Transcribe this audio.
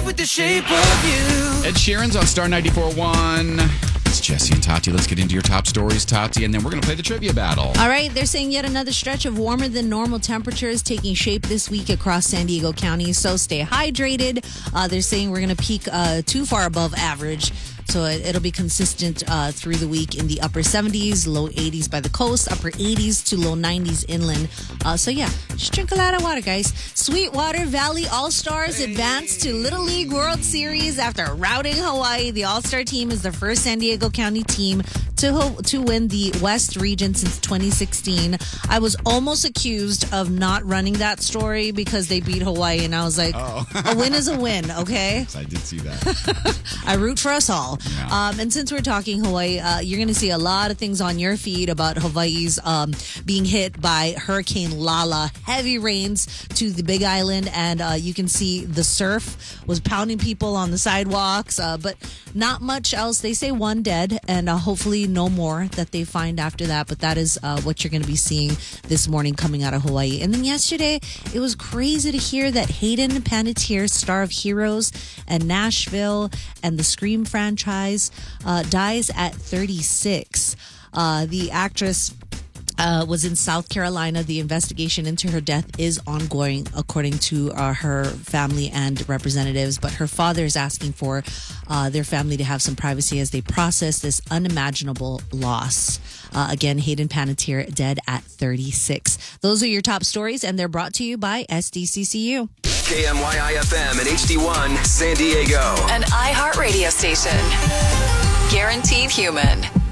love with the shape of you. Ed Sheeran's on Star 94.1. It's Jesse and Tati. Let's get into your top stories, Tati, and then we're going to play the trivia battle. All right, they're saying yet another stretch of warmer than normal temperatures taking shape this week across San Diego County, so stay hydrated. They're saying we're going to peak too far above average. So it'll be consistent through the week in the upper 70s, low 80s by the coast, upper 80s to low 90s inland. So yeah, just drink a lot of water, guys. Sweetwater Valley All-Stars advanced to Little League World Series after routing Hawaii. The All-Star team is the first San Diego County team to win the West region since 2016. I was almost accused of not running that story because they beat Hawaii, and I was like, a win is a win, okay? Yes, I did see that. I root for us all. Yeah. And since we're talking Hawaii, you're going to see a lot of things on your feed about Hawaii's being hit by Hurricane Lala. Heavy rains to the Big Island, and you can see the surf was pounding people on the sidewalks, but not much else. They say one dead, and hopefully no more that they find after that. But that is what you're going to be seeing this morning coming out of Hawaii. And then yesterday, it was crazy to hear that Hayden Panettiere, star of Heroes and Nashville and the Scream franchise, dies at 36. The actress was in South Carolina. The investigation into her death is ongoing, according to her family and representatives. But her father is asking for their family to have some privacy as they process this unimaginable loss. Again, Hayden Panettiere dead at 36. Those are your top stories, and they're brought to you by SDCCU. KMYI-FM and HD1 San Diego. An iHeartRadio station. Guaranteed human.